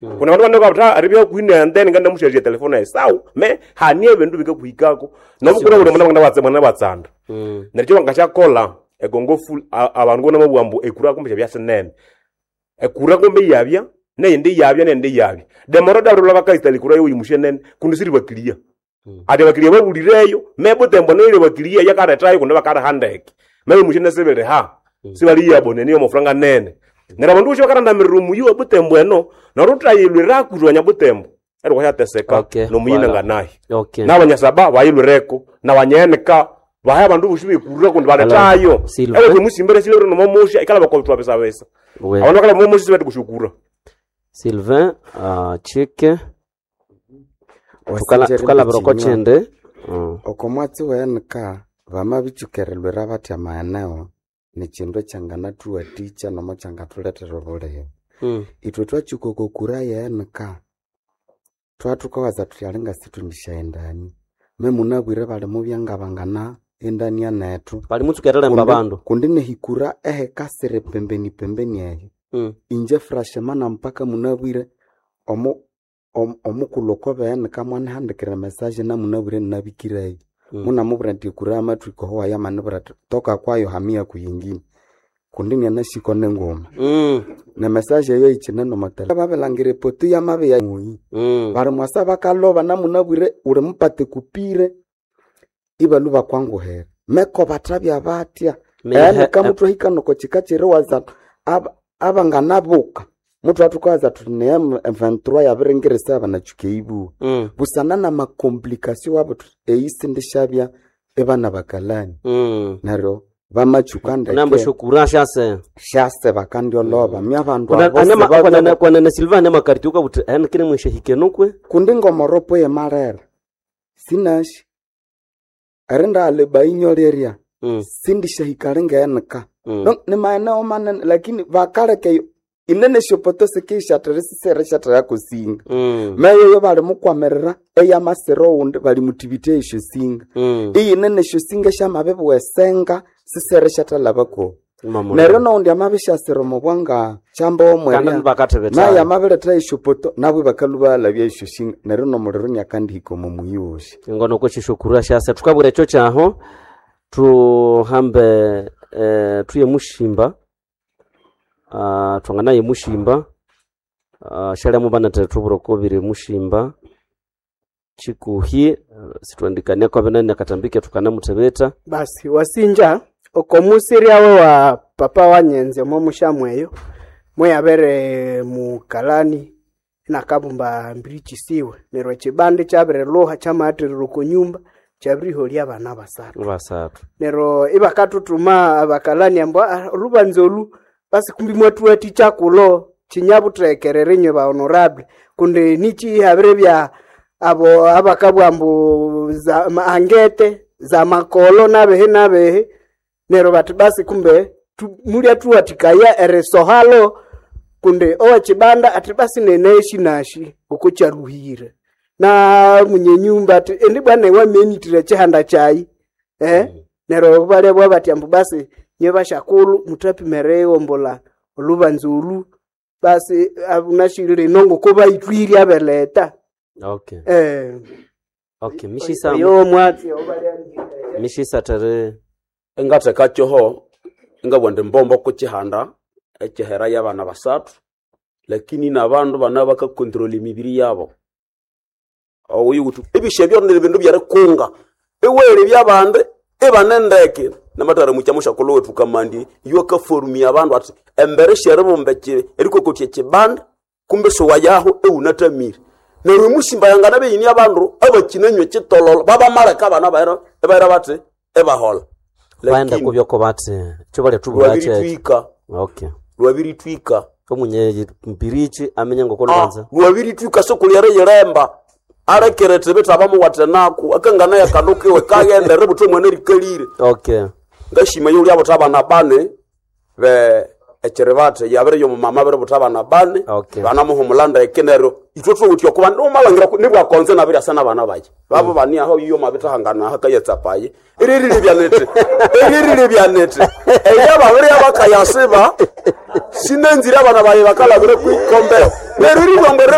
kuna bantu banokapta aribya kuine and then nganda mushaje telefone ya sawa me hanie bendu bika kuhikako no mukura ule mwana batsanda neryo ngasha kola egongo full abantu bona mabwambu ekura kumbe bya senene ekura kumbe yabya nende yabya demoro da rula bakaita likura yo yimushenene kundisiri bakilia ade bakilia babulireyo mebo tembo no ile bakilia yakara try kunde bakara handeke mebe mushene sebere ha sibali yabone niyo mofranga nene nera bandu usho karanda mirumu yo butembo eno na rutayilwe rakuzwanya butembo ero kwa yateseka no muyina nganayi nabanyasaba bayilureko na banyeneka bahaya bandu bushibi kurura kundi baletayo ewe musimbere silo no momosha ikala bakobutwa pesa wesa abantu kala momosha sibete kushukura Sylvain cheke tukala broko chende okomwatsi wenka vama bichukerelwe rabati amaeneo ni chindo changana tuwa ticha nomo changatulete robole itwe twachukoko kura yenka twatukawaza tutyalenga situ nishaendani memunabwire bali mubyanga bangana endani ya netu bali mutsukerele mbabando kundine hikura kasere pembeni ehe inje frashemana mpaka munabwire omukuloko bene kamwana handikira message na munabwire nabikirayi muna mubura ntikura amatwiko ho ya manubura toka kwayo hamia kuyingine kundini anashiko nengoma na message yo ichinano matala babelangire potu ya mabe ya muyi bari mwasaba kaloba na munabwire uri mpate kupire ibaluba kwangu here meko batabya batya kamutro hikano ko chikachire waza abanganabuka mutu atukaza tuneye M23 yabirengeresa banachukeibu busana na makomplikasyo wabo eisindishabya ebana bakalani naro bamachukanda namba shukura shase bakandio loba mi abantu kwana Sylvain makarituka but kine mwishehike nokwe kundingo moropo ye marera sinashi arenda ale bainyoleria sindishahikarenga yanka no ni maana manene lakini vakareke inene shopoto sekisha teresere shatra yako singa meyo yo bali mukwamerera eya masero unde bali motivate isho singa iyi nene sho singa shamabebe wesenga sisere shatra labako nero no ndi amabisha sero mubwanga chambo omwe na ya mabele tra shopoto nabwe bakaluba labye isho singa nero no mulero nyakandi hiko mumuyoshe ngono ko chishukura shase tukabure cyo cyaho tuhambe tuye mushimba twangana ye mushimba shale mubana tetuburo bire mushimba chikuhi situandikane kwa benane katambike tukana mutebeta basi wasinja okomusiri awe wa papa wanyenze mo mushamweyo moyabere mukalani na kabumba mbirichi siwe nero chibande chabere loha chamatiriro ku nyumba chabriho lya bana basatu nero ibakatutuma abakalani ambwa rubanzolu basi kumbi mwatu ati chakulo chinyabutrekerere nye ba honorable kunde nichi habere bya abo abakabwambu za angete za makolo nabehe nero bati basi kumbe muri atu atikaya eresohalo kunde owa chibanda ati basi neneshi nashi ukucharuhire na munye nyumba ati endi bwana wa menitire chihanda chai nero bale bwa bati ambu basi nyeba shakulu mutapi mereo mbola olubanzulu basi abunashirire nongo kuba itwiri abeleta okay mishisa yo mwati mishisa tare engate kachoho ngabwende mbombo ku chihanda echehera y'abana basatu lakini nabandu bana baka control imibiri yabo oyutu ebishe byonde bindu byare kunga ewere byabande ebanendeke namatara muchamusha kolo wetu kamandi yoka forumi abantu ati embere sherebo mbeke eriko kotie chibanda kumbe so wayaho eunatamire nero mushimba yangana be yini abantu abakinenyo chitololo baba maraka abana bayira bati ebahola banda kubyo ko bati cyo bale tuburache rwabiri twika omunye mpirichi amenya ngoko ndanza rwabiri twika so kuliyare yeremba arakeretse betaba mu watenaku akangana yakanuke we kagende rebuto mwene rikalire ngashima yuli abo tabana bane be echerevate yabere yo mama bere butabana bane bana mu humulanda ekenero itoto utyo kuba no malangira nibwa konze na bira sana bana baje babo bani aho iyo mabita hangana hakayetsapaye iriri byanete eyaba bere yabakayasiba sinenzira bana baye bakala bere kwikombe neriri ngombe